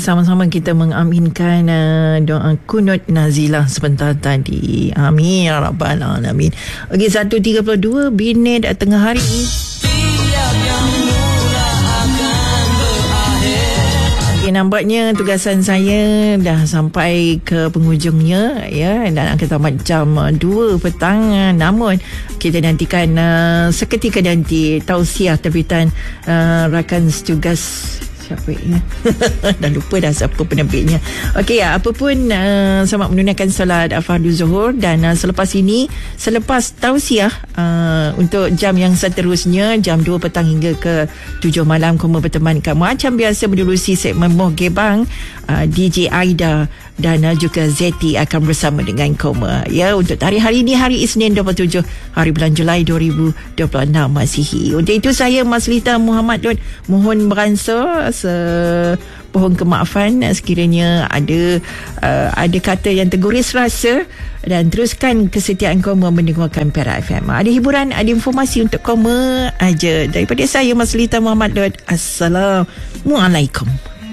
sama-sama kita mengaminkan doa kunut nazilah sebentar tadi. Amin ya rabbal alamin. Okey, 1.32 minit tengah hari. Okay, nampaknya tugasan saya dah sampai ke penghujungnya ya, dan akan tamat jam 2 petang. Namun kita nantikan seketika nanti tausiah terbitan rakan setugas siapa ya? Dah lupa dah siapa penerbitnya. Okey, apa pun selamat menunaikan solat fardu zuhur, dan selepas ini, selepas tausiah untuk jam yang seterusnya jam 2 petang hingga ke 7 malam, Koma bertemankan macam biasa menerusi segmen Moh Gebang. DJ Aida dan juga Zeti akan bersama dengan Koma ya, untuk tarikh hari ini, hari Isnin 27 hari bulan Julai 2026 Masihi. Untuk itu saya Maslita Muhammad Lod mohon beransur sepohon kemaafan sekiranya ada kata yang terguris rasa, dan teruskan kesetiaan Koma mendengarkan Perak FM. Ada hiburan, ada informasi untuk Koma aja daripada saya Maslita Muhammad Lod. Assalamualaikum.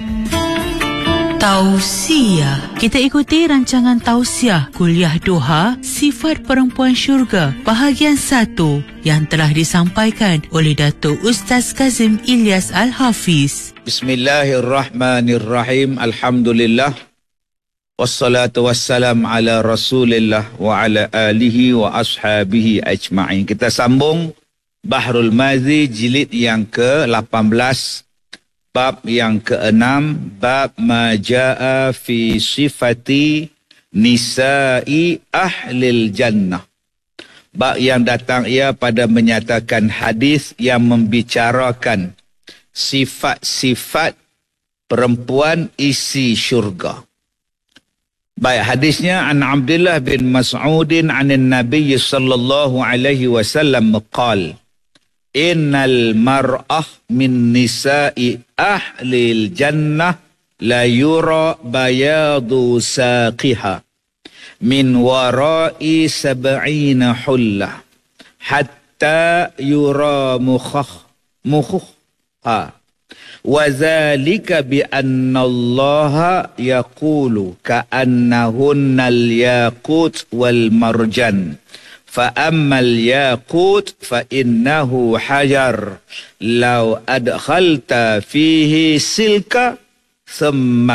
Tausiah. Kita ikuti rancangan tausiah Kuliah Doha Sifat Perempuan Syurga bahagian 1 yang telah disampaikan oleh Datuk Ustaz Kazim Ilyas Al-Hafiz. Bismillahirrahmanirrahim. Alhamdulillah. Wassalatu wassalam ala Rasulillah wa ala alihi wa ashabihi ajma'in. Kita sambung Bahrul Mazi jilid yang ke-18. Bab yang ke-6, bab majaa fi sifati nisa'i ahlil jannah. Bab yang datang ia pada menyatakan hadis yang membicarakan sifat-sifat perempuan isi syurga. Baik, hadisnya an Abdullah bin Mas'udin anin Nabi sallallahu alaihi wasallam qala Innal mar'ah min nisa'i ahlil jannah la yura bayadu saqiha min wara'i sab'ina hullah hatta yura mukhuha wa zalika bi anna Allah yaqulu ka'annahunnal yaqut wal marjan فأما الياقوت فإنه حجر لو أدخلت فيه سلك ثم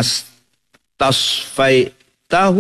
استصفيته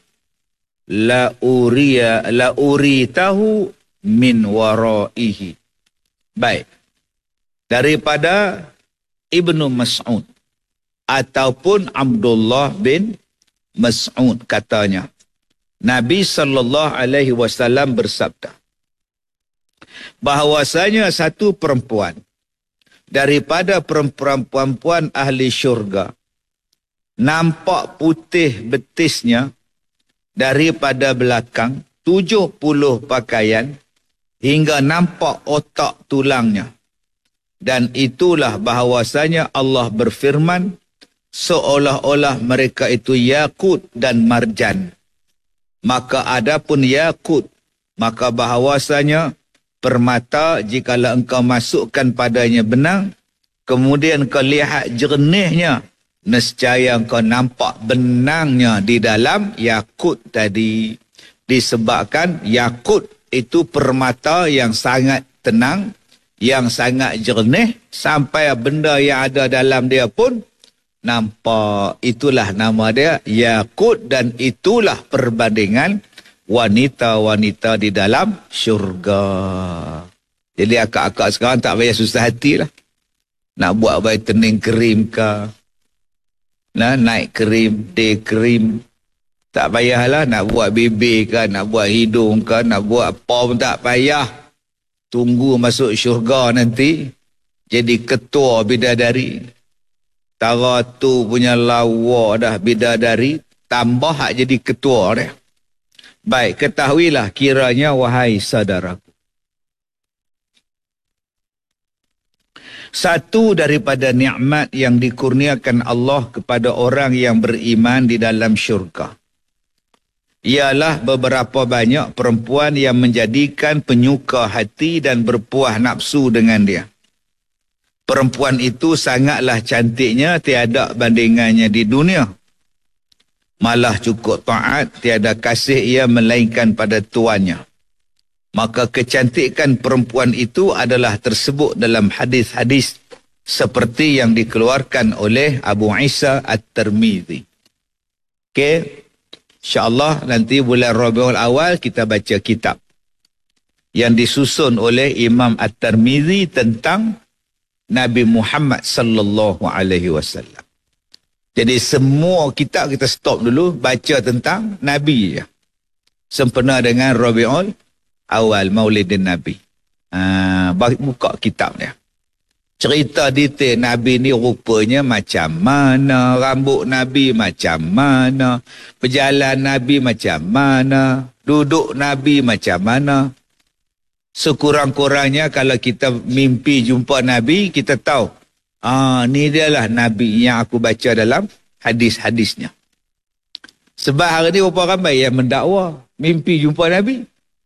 لأريته من ورائه. Baik, daripada Ibnu Mas'ud ataupun Abdullah bin Mas'ud katanya, Nabi SAW bersabda bahwasanya satu perempuan daripada perempuan-perempuan ahli syurga nampak putih betisnya daripada belakang 70 pakaian hingga nampak otak tulangnya, dan itulah bahwasanya Allah berfirman seolah-olah mereka itu yakut dan marjan. Maka adapun yakut, maka bahawasanya permata jikalau engkau masukkan padanya benang, kemudian kau lihat jernihnya, nescaya engkau nampak benangnya di dalam yakut tadi. Disebabkan yakut itu permata yang sangat tenang, yang sangat jernih, sampai benda yang ada dalam dia pun nampak. Itulah nama dia yakut, dan itulah perbandingan wanita-wanita di dalam syurga. Jadi akak-akak sekarang tak payah susah hati lah. Nak buat whitening cream ke, night cream, day cream, tak payahlah. Nak buat bibir ke, nak buat hidung ke, nak buat apa pun tak payah. Tunggu masuk syurga nanti jadi ketua bidadari. Tara tu punya lawa dah bidadari, tambah hak jadi ketua dia. Baik, ketahuilah kiranya wahai saudaraku, satu daripada nikmat yang dikurniakan Allah kepada orang yang beriman di dalam syurga ialah beberapa banyak perempuan yang menjadikan penyuka hati dan berpuas nafsu dengan dia. Perempuan itu sangatlah cantiknya, tiada bandingannya di dunia. Malah cukup taat, tiada kasih ia melainkan pada tuannya. Maka kecantikan perempuan itu adalah tersebut dalam hadis-hadis seperti yang dikeluarkan oleh Abu Isa At-Tirmizi. Okey, insya-Allah nanti bulan Rabiul Awal kita baca kitab yang disusun oleh Imam At-Tirmizi tentang Nabi Muhammad sallallahu alaihi wasallam. Jadi semua kitab kita stop dulu, baca tentang Nabi je. Sempena dengan Rabiul Awal, Maulidin Nabi. Buka kitab dia. Cerita detail Nabi ni rupanya macam mana, rambut Nabi macam mana, perjalanan Nabi macam mana, duduk Nabi macam mana. Sekurang-kurangnya kalau kita mimpi jumpa Nabi, kita tahu, ni dialah Nabi yang aku baca dalam hadis-hadisnya. Sebab hari ni berapa ramai yang mendakwa mimpi jumpa Nabi.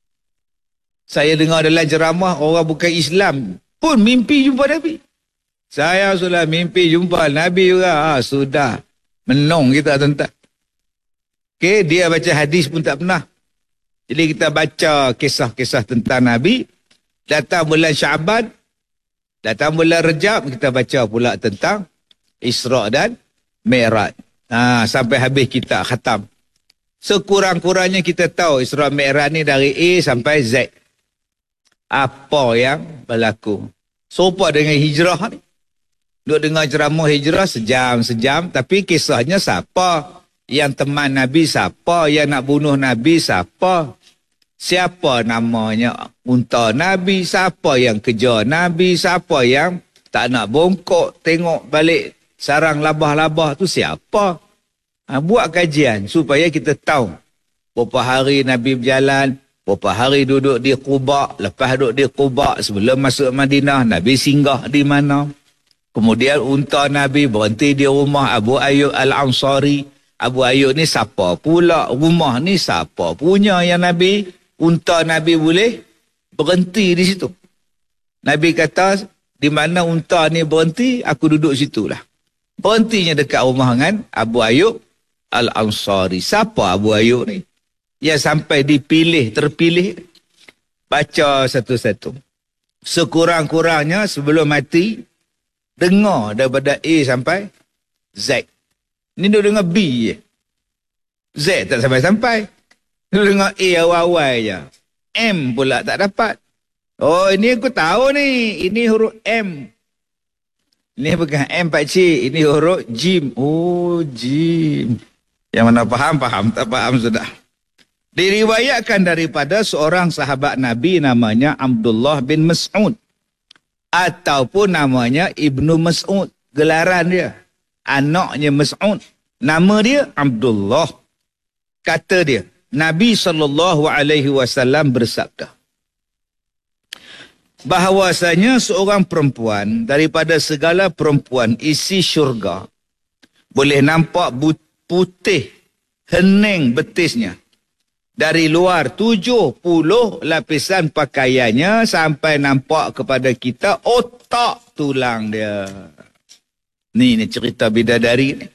Saya dengar dalam ceramah orang bukan Islam pun mimpi jumpa Nabi. Saya sudah mimpi jumpa Nabi juga. Sudah menong kita tuan-tuan. Okey, dia baca hadis pun tak pernah. Jadi kita baca kisah-kisah tentang Nabi. Datang bulan Syaban, datang bulan Rejab, kita baca pula tentang Isra' dan Mi'raj. Sampai habis kita khatam. Sekurang-kurangnya kita tahu Isra' Mi'raj ni dari A sampai Z. Apa yang berlaku. Serupa dengan hijrah ni. Duk dengar ceramah hijrah sejam-sejam, tapi kisahnya siapa? Yang teman Nabi siapa? Yang nak bunuh Nabi siapa? Siapa namanya unta Nabi? Siapa yang kejar Nabi? Siapa yang tak nak bongkok tengok balik sarang labah-labah tu siapa? Buat kajian supaya kita tahu berapa hari Nabi berjalan, berapa hari duduk di Quba, lepas duduk di Quba sebelum masuk Madinah, Nabi singgah di mana. Kemudian unta Nabi berhenti di rumah Abu Ayyub Al-Ansari. Abu Ayyub ni siapa pula? Rumah ni siapa punya yang Nabi? Unta Nabi boleh berhenti di situ. Nabi kata, di mana unta ni berhenti, aku duduk situlah. Berhentinya dekat rumah dengan Abu Ayyub Al-Ansari. Siapa Abu Ayyub ni? Yang sampai terpilih. Baca satu-satu. Sekurang-kurangnya sebelum mati, dengar daripada A sampai Z. Ni dia dengar B je. Z tak sampai-sampai. Dia dengar A awal-awal je. M pula tak dapat. Oh, ini aku tahu ni. Ini huruf M. Ini bukan M pakcik. Ini huruf Jim. Oh, Jim. Yang mana faham? Tak faham sudah. Diriwayatkan daripada seorang sahabat Nabi namanya Abdullah bin Mas'ud. Ataupun namanya Ibnu Mas'ud. Gelaran dia. Anaknya Mas'ud. Nama dia Abdullah. Kata dia, Nabi SAW bersabda, bahawasanya seorang perempuan daripada segala perempuan isi syurga boleh nampak putih hening betisnya. Dari luar 70 lapisan pakaiannya sampai nampak kepada kita otak tulang dia. Ni cerita bidadari ni.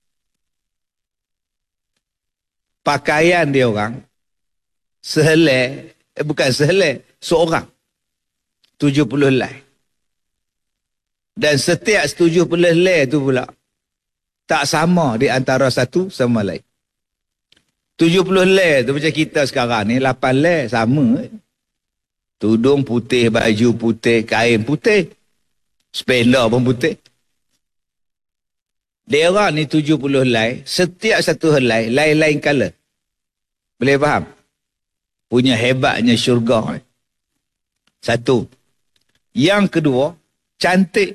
Pakaian dia orang sehelai, bukan sehelai, seorang 70 helai. Dan setiap 70 helai tu pula tak sama di antara satu sama lain. 70 helai tu macam kita sekarang ni 8 helai sama. Tudung putih, baju putih, kain putih, spender pun putih. Dia orang ni 70 helai, setiap satu helai lain-lain color. Boleh faham? Punya hebatnya syurga. Satu. Yang kedua, cantik.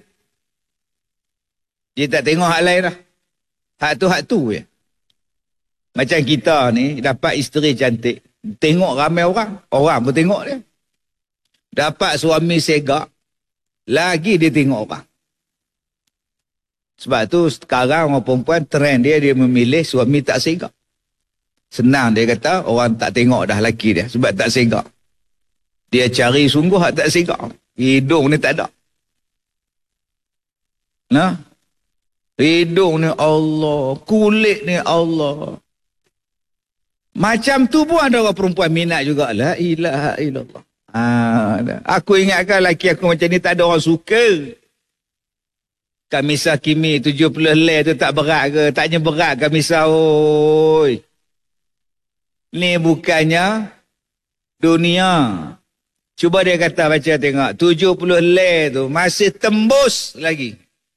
Dia tak tengok hak lain dah. Hak tu je. Macam kita ni, dapat isteri cantik. Tengok ramai orang. Orang pun tengok dia. Dapat suami segak. Lagi dia tengok orang. Sebab tu sekarang orang perempuan trend dia memilih suami tak segak. Senang dia kata orang tak tengok dah laki dia sebab tak segak. Dia cari sungguh tak segak. Hidung ni tak ada. Nah, hidung ni Allah, kulit ni Allah. Macam tu pun ada orang perempuan minat juga. La ilaha illallah. Aku ingatkan laki aku macam ni tak ada orang suka. Kamisah Kimi 70 leh tu tak berat ke? Taknya berat Kamisah, oi. Ni bukannya dunia. Cuba dia kata baca tengok. 70 leh tu masih tembus lagi.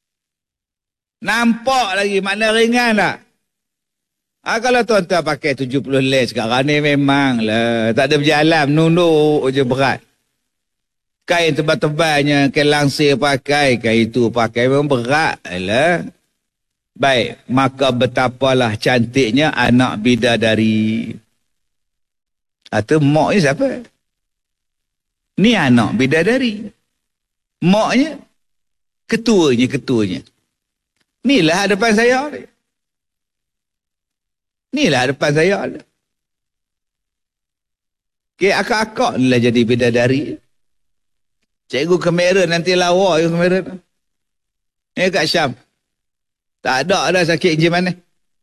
Nampak lagi, makna ringan tak? Kalau tuan-tuan pakai 70 leh sekarang ni memanglah tak ada berjalan, menunduk je berat. Kain tebal-tebalnya, kain langsir pakai, kain itu pakai memang berat lah. Baik, maka betapalah cantiknya anak bidadari. Atau mak ni siapa? Ni anak bidadari. Maknya ketuanya. Inilah hadapan saya ni. Inilah depan saya. Okay, akak-akak ni lah jadi bidadari. Cikgu kamera nanti lawa je kamera tu. Kak Syam. Tak ada dah sakit je mana.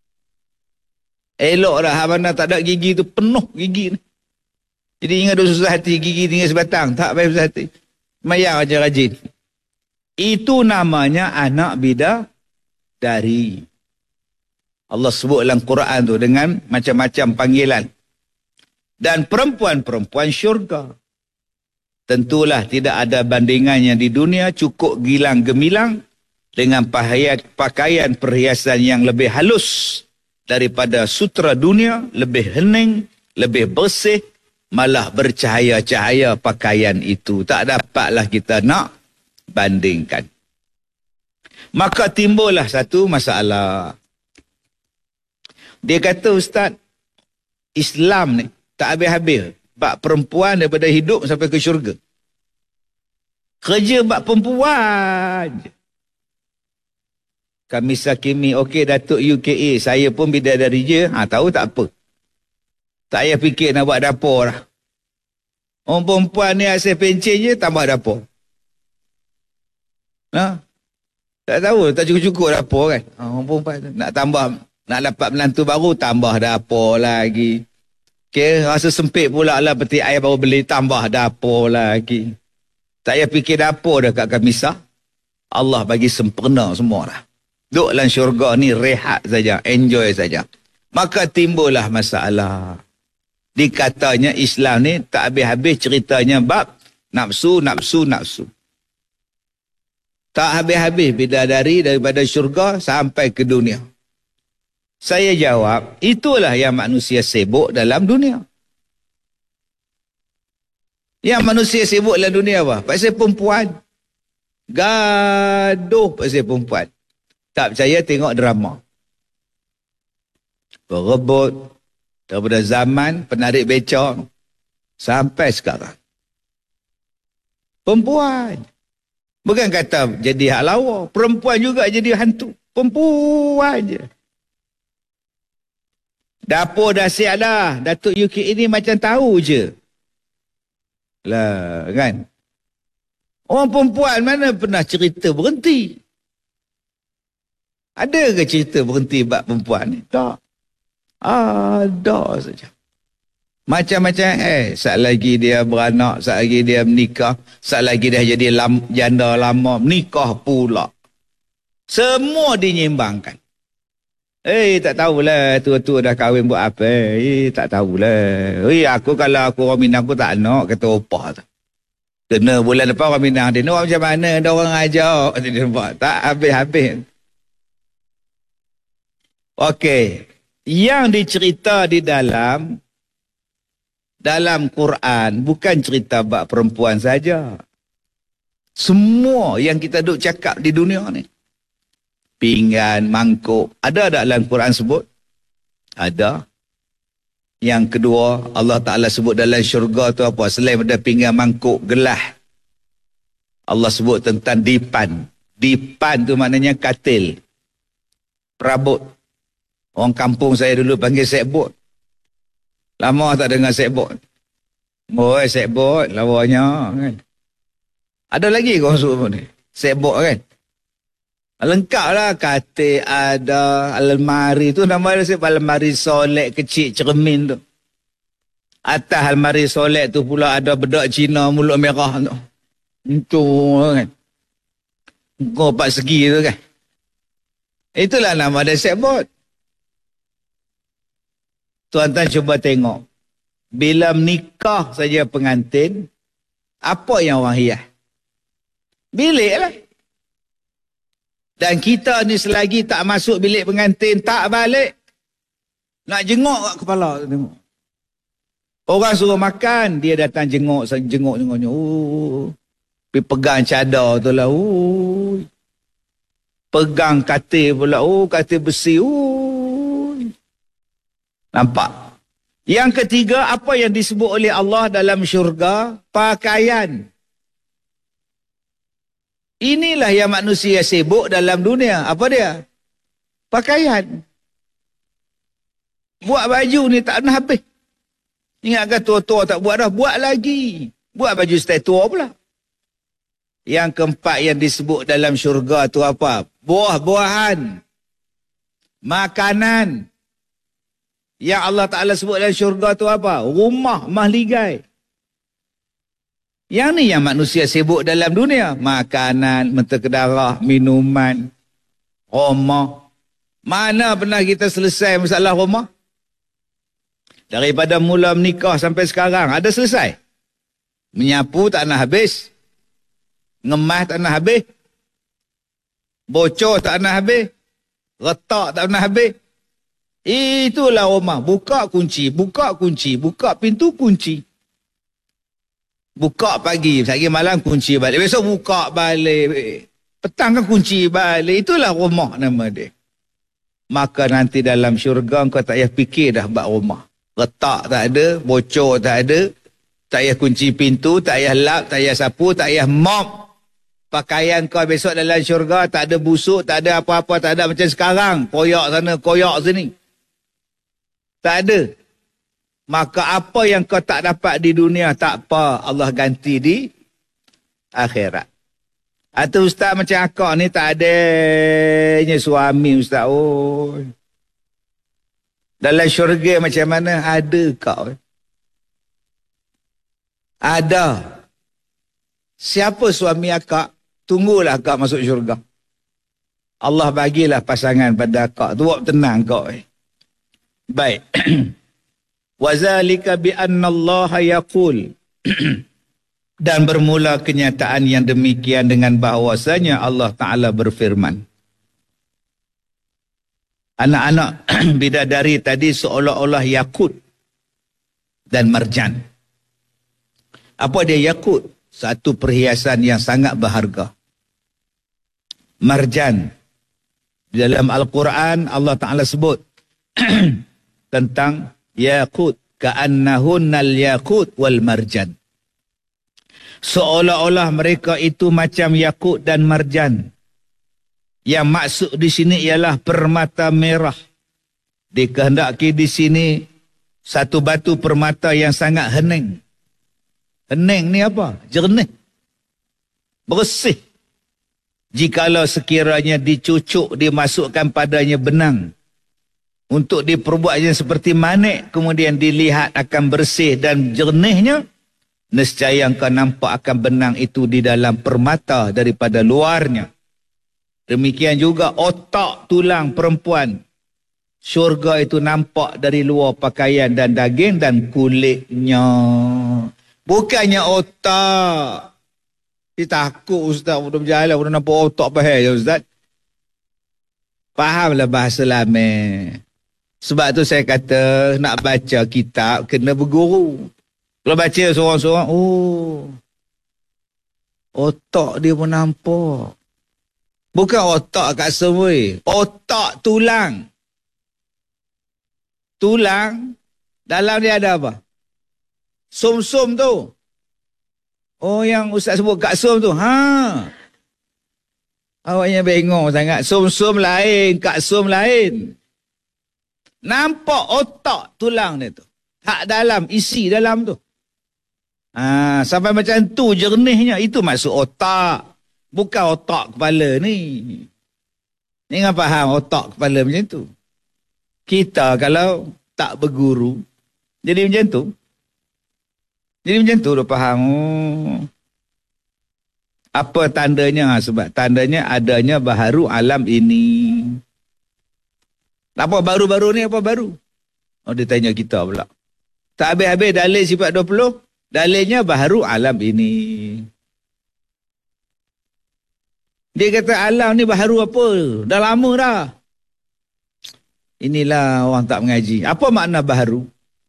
Elok dah mana tak ada gigi tu, penuh gigi ni. Jadi ingat duk susah hati, gigi tinggal sebatang. Tak payah susah hati. Mayang aja rajin. Itu namanya anak bidadari. Allah sebut dalam Quran tu dengan macam-macam panggilan. Dan perempuan-perempuan syurga. Tentulah tidak ada bandingannya di dunia, cukup gilang gemilang dengan pakaian perhiasan yang lebih halus daripada sutra dunia, lebih hening, lebih bersih, malah bercahaya-cahaya pakaian itu. Tak dapatlah kita nak bandingkan. Maka timbullah satu masalah. Dia kata, Ustaz, Islam ni tak habis-habis. Bak perempuan daripada hidup sampai ke syurga. Kerja bak perempuan je. Kamisah Kimi, okey Datuk UKA, saya pun bidadari je. Tahu tak apa. Tak payah fikir nak buat dapur lah. Orang perempuan ni asyik pencen je, tambah dapur. Tak tahu, tak cukup-cukup dapur kan. Orang perempuan tu nak tambah. Nak dapat menantu baru, tambah dapur lagi. Okay, rasa sempit pula lah peti air baru beli, tambah dapur lagi. Tak payah fikir dapur dah kat Kamisah. Allah bagi sempurna semua dah. Duduk dalam syurga ni rehat saja, enjoy saja. Maka timbullah masalah. Dikatanya Islam ni tak habis-habis ceritanya bab nafsu. Tak habis-habis bidadari daripada syurga sampai ke dunia. Saya jawab, itulah yang manusia sibuk dalam dunia. Yang manusia sibuk dalam dunia apa? Pasal perempuan. Gaduh pasal perempuan. Tak percaya tengok drama. Berebut daripada zaman penarik beca sampai sekarang. Perempuan. Bukan kata jadi hak lawa. Perempuan juga jadi hantu. Perempuan je. Dapur dah siap dah. Datuk UK ini macam tahu je. Lah, kan? Orang perempuan mana pernah cerita berhenti? Ada ke cerita berhenti bab perempuan ni? Tak. Ada saja. Macam-macam saat lagi dia beranak, saat lagi dia menikah, saat lagi dia jadi janda lama, menikah pula. Semua dinyimbangkan. Tak tahulah tua-tua dah kahwin buat apa. Tak tahulah. Aku kalau aku orang Minang aku tak nak kata opah tu. Kena bulan depan orang Minang dia nak macam mana, ada orang ajak. Tak habis-habis. Okey. Yang dicerita di dalam Quran bukan cerita bab perempuan saja. Semua yang kita duk cakap di dunia ni. Pinggan, mangkuk. Ada tak dalam Quran sebut? Ada. Yang kedua, Allah Ta'ala sebut dalam syurga tu apa? Selain pada pinggan, mangkuk, gelah. Allah sebut tentang dipan. Dipan tu maknanya katil. Perabot. Orang kampung saya dulu panggil sekbot. Lama tak dengar sekbot. Sekbot, lawanya kan. Ada lagi kau sebut ni? Sekbot kan? Lengkap lah, katil ada, almari tu nama dia sebab almari solek kecil cermin tu. Atas almari solek tu pula ada bedak Cina mulut merah tu. Itu kan. Kau 4 segi tu kan. Itulah nama dia setboard. Tuan-tuan cuba tengok. Bila menikah saja pengantin, apa yang orang hias? Bilik lah. Dan kita ni selagi tak masuk bilik pengantin, tak balik. Nak jenguk kat kepala. Tengok. Orang suruh makan, dia datang jenguk. Pergi pegang cadar tu lah. Pegang katil pula. Katil besi. Nampak? Yang ketiga, apa yang disebut oleh Allah dalam syurga? Pakaian. Inilah yang manusia sibuk dalam dunia. Apa dia? Pakaian. Buat baju ni tak pernah habis. Ingatkan tua-tua tak buat dah. Buat lagi. Buat baju style tua pula. Yang keempat yang disebut dalam syurga tu apa? Buah-buahan. Makanan. Yang Allah Ta'ala sebut dalam syurga tu apa? Rumah mahligai. Yang ni yang manusia sibuk dalam dunia. Makanan, mentega darah, minuman, rumah. Mana pernah kita selesai masalah rumah? Daripada mula menikah sampai sekarang, ada selesai? Menyapu tak nak habis. Ngemas tak nak habis. Bocor tak nak habis. Retak tak nak habis. Itulah rumah. Buka kunci, buka kunci, buka pintu kunci. Buka pagi, pagi malam kunci balik. Besok buka balik. Petang kan kunci balik. Itulah rumah nama dia. Maka nanti dalam syurga kau tak payah fikir dah buat rumah. Retak tak ada, bocor tak ada. Tak payah kunci pintu, tak payah lap, tak payah sapu, tak payah mop. Pakaian kau besok dalam syurga tak ada busuk, tak ada apa-apa, tak ada macam sekarang. Koyak sana, koyak sini. Tak ada. Maka apa yang kau tak dapat di dunia, tak apa. Allah ganti di akhirat. Atau ustaz macam akak ni tak adanya suami ustaz. Dalam syurga macam mana? Ada kau. Ada. Siapa suami akak? Tunggulah akak masuk syurga. Allah bagilah pasangan pada akak. Tu buat tenang kau. Baik. Wazalika bi anna Allah yaqul. Dan bermula kenyataan yang demikian dengan bahawasanya Allah Ta'ala berfirman. Anak-anak bidadari tadi seolah-olah yakut dan marjan. Apa dia yakut? Satu perhiasan yang sangat berharga. Marjan. Dalam Al-Quran Allah Ta'ala sebut tentang yakut. Ka'annahunnal yakut wal marjan. Seolah-olah mereka itu macam yakut dan marjan. Yang maksud di sini ialah permata merah. Dikehendaki di sini satu batu permata yang sangat hening. Hening ni apa? Jernih. Bersih. Jikalau sekiranya dicucuk, dimasukkan padanya benang. Untuk diperbuatnya seperti manik, kemudian dilihat akan bersih dan jernihnya. Nescaya engkau nampak akan benang itu di dalam permata daripada luarnya. Demikian juga otak tulang perempuan. Syurga itu nampak dari luar pakaian dan daging dan kulitnya. Bukannya otak. Dia takut ustaz. Sudah berjalan, sudah nampak otak bahaya ustaz. Fahamlah bahasa lama. Sebab tu saya kata nak baca kitab kena berguru. Kalau baca seorang-seorang, otak dia pun nampak. Bukan otak kat semua. Otak tulang. Tulang, dalam dia ada apa? Sum-sum tu. Oh, yang ustaz sebut kat sum tu. Awaknya bengong sangat. Sum-sum lain, kat sum lain. Nampak otak tulang dia tu. Hak dalam, isi dalam tu. Sampai macam tu jernihnya. Itu maksud otak. Bukan otak kepala ni. Ni kan faham otak kepala macam tu. Kita kalau tak berguru, jadi macam tu. Jadi macam tu dah faham. Apa tandanya? Sebab tandanya adanya baharu alam ini. Apa baru-baru ni, apa baru? Oh, dia tanya kita pula. Tak habis-habis dalil sifat 20, dalilnya baharu alam ini. Dia kata alam ni baharu apa? Dah lama dah. Inilah orang tak mengaji. Apa makna baharu?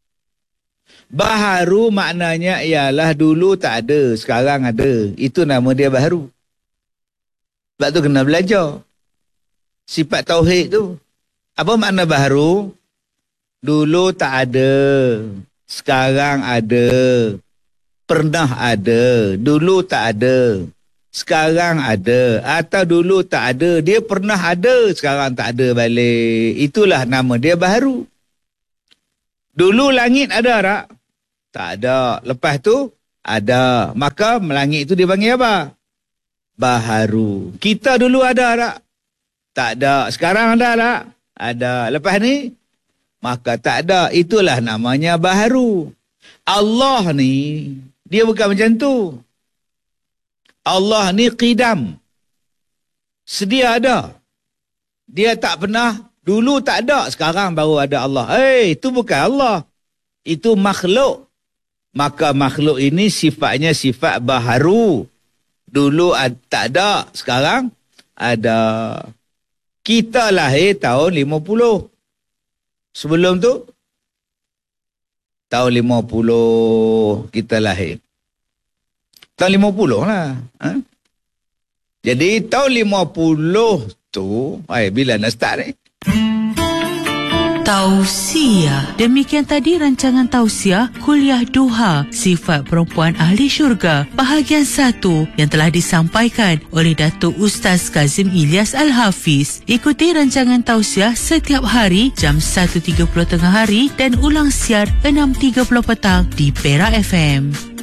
Baharu maknanya ialah dulu tak ada, sekarang ada. Itu nama dia baharu. Sebab tu kena belajar. Sifat tauhid tu. Apa makna baharu? Dulu tak ada, sekarang ada. Pernah ada, dulu tak ada. Sekarang ada, atau dulu tak ada, dia pernah ada, sekarang tak ada balik. Itulah nama dia baharu. Dulu langit ada tak? Tak ada. Lepas tu ada. Maka langit itu dipanggil apa? Baharu. Kita dulu ada tak? Tak ada. Sekarang ada tak? Ada. Lepas ni? Maka tak ada. Itulah namanya baharu. Allah ni, dia bukan macam tu. Allah ni qidam. Sedia ada. Dia tak pernah, dulu tak ada, sekarang baru ada Allah. Itu bukan Allah. Itu makhluk. Maka makhluk ini sifatnya sifat baharu. Dulu tak ada, sekarang ada. Kita lahir tahun 50. Sebelum tu, tahun 50 kita lahir. Tahun 50 lah. Jadi tahun 50 tu, bila nak start ni? Tausiah. Demikian tadi rancangan tausiah Kuliah Duha Sifat Perempuan Ahli Syurga bahagian 1 yang telah disampaikan oleh Datuk Ustaz Kazim Ilyas Al-Hafiz. Ikuti rancangan tausiah setiap hari jam 1.30 tengah hari dan ulang siar 6.30 petang di Perak FM.